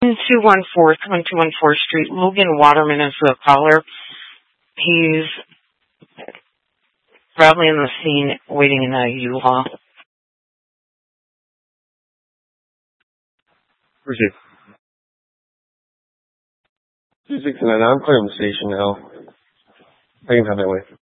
1214 Street. Logan Waterman is the caller. He's probably in the scene waiting in a U-Haul. Appreciate it. 269, I'm clear on the station now. I can have that way.